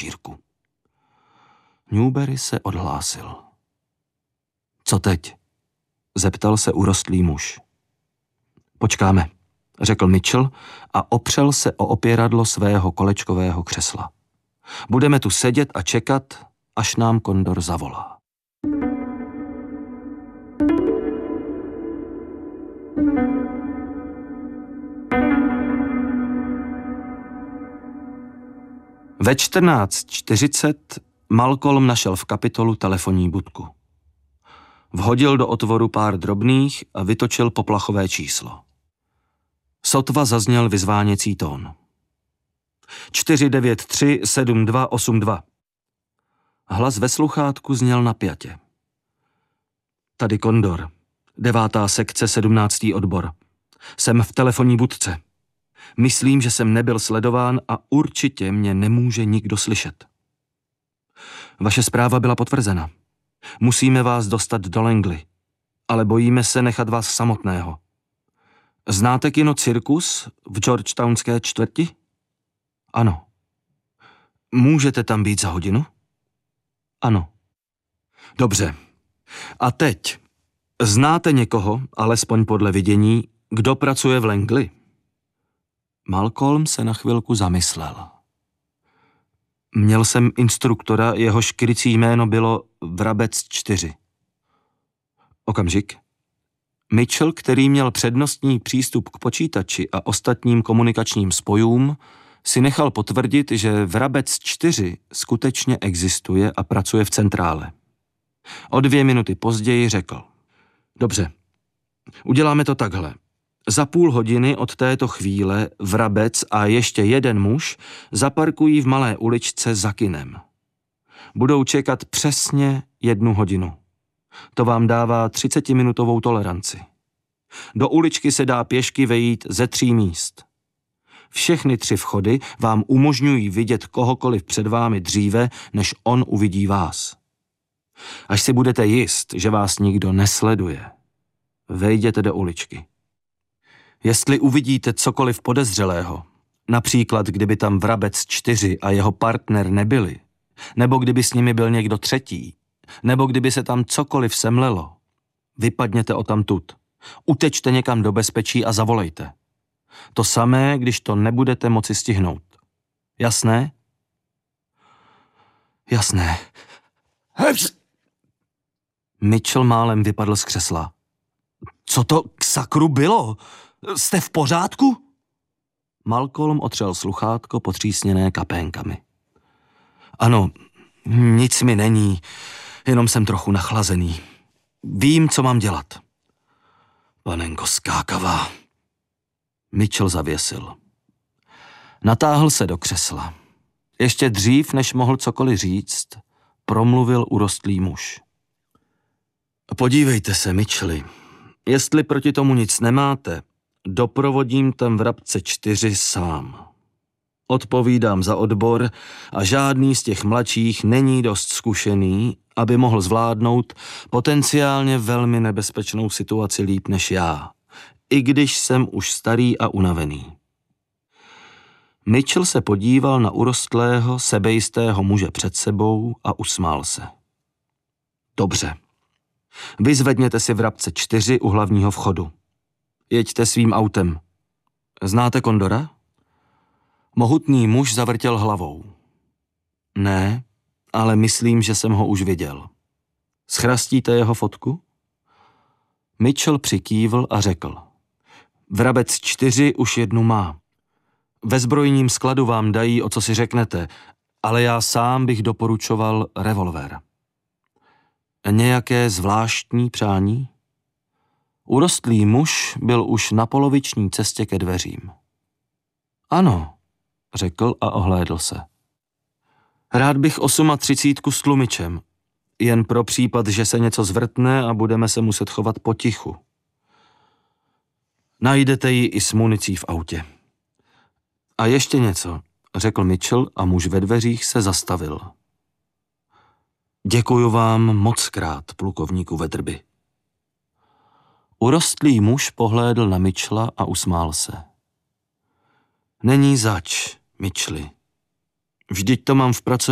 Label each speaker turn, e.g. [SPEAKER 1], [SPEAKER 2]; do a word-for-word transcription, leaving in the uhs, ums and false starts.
[SPEAKER 1] šírku. Newbery se odhlásil. Co teď? Zeptal se urostlý muž. Počkáme, řekl Mitchell a opřel se o opěradlo svého kolečkového křesla. Budeme tu sedět a čekat, až nám kondor zavolá. Ve čtrnáct čtyřicet Malcolm našel v Kapitolu telefonní budku. Vhodil do otvoru pár drobných a vytočil poplachové číslo. Sotva zazněl vyzváněcí tón. čtyři devět tři sedm dva osm dva. Hlas ve sluchátku zněl napjatě. Tady Kondor, devátá sekce, sedmnáctý odbor. Jsem v telefonní budce. Myslím, že jsem nebyl sledován a určitě mě nemůže nikdo slyšet. Vaše zpráva byla potvrzena. Musíme vás dostat do Langley, ale bojíme se nechat vás samotného. Znáte kino Cirkus v Georgetownské čtvrti? Ano. Můžete tam být za hodinu? Ano. Dobře. A teď, znáte někoho, alespoň podle vidění, kdo pracuje v Langley? Malcolm se na chvilku zamyslel. Měl jsem instruktora, jehož krycí jméno bylo Vrabec čtyři. Okamžik. Mitchell, který měl přednostní přístup k počítači a ostatním komunikačním spojům, si nechal potvrdit, že Vrabec čtyři skutečně existuje a pracuje v centrále. O dvě minuty později řekl. Dobře, uděláme to takhle. Za půl hodiny od této chvíle Vrabec a ještě jeden muž zaparkují v malé uličce za kinem. Budou čekat přesně jednu hodinu. To vám dává třicetiminutovou toleranci. Do uličky se dá pěšky vejít ze tří míst. Všechny tři vchody vám umožňují vidět kohokoliv před vámi dříve, než on uvidí vás. Až si budete jist, že vás nikdo nesleduje, vejděte do uličky. Jestli uvidíte cokoliv podezřelého, například kdyby tam Vrabec čtyři a jeho partner nebyli, nebo kdyby s nimi byl někdo třetí, nebo kdyby se tam cokoliv semlelo, vypadněte odtamtud, utečte někam do bezpečí a zavolejte. To samé, když to nebudete moci stihnout. Jasné? Jasné. Mitchell málem vypadl z křesla. Co to k sakru bylo? Jste v pořádku? Malcolm otřel sluchátko potřísněné kapénkami. Ano, nic mi není, jenom jsem trochu nachlazený. Vím, co mám dělat. Panenko skákavá. Mitchell zavěsil. Natáhl se do křesla. Ještě dřív, než mohl cokoliv říct, promluvil urostlý muž. Podívejte se, Mitchelli, jestli proti tomu nic nemáte, doprovodím tam Vrabce čtyři sám. Odpovídám za odbor a žádný z těch mladších není dost zkušený, aby mohl zvládnout potenciálně velmi nebezpečnou situaci líp než já, i když jsem už starý a unavený. Mitchell se podíval na urostlého, sebejistého muže před sebou a usmál se. Dobře. Vyzvedněte si Vrabce čtyři u hlavního vchodu. Jeďte svým autem. Znáte Kondora? Mohutný muž zavrtěl hlavou. Ne, ale myslím, že jsem ho už viděl. Schrastíte jeho fotku? Mitchell přikývl a řekl. Vrabec čtyři už jednu má. Ve zbrojním skladu vám dají, o co si řeknete, ale já sám bych doporučoval revolver. Nějaké zvláštní přání? Urostlý muž byl už na poloviční cestě ke dveřím. Ano, řekl a ohlédl se. Rád bych osmatřicítku s tlumičem, jen pro případ, že se něco zvrtne a budeme se muset chovat potichu. Najdete ji i s municí v autě. A ještě něco, řekl Mitchell a muž ve dveřích se zastavil. Děkuju vám mockrát, plukovníku Weatherby. Urostlý muž pohlédl na Mitchella a usmál se. Není zač, Mitchelli. Vždyť to mám v pracovní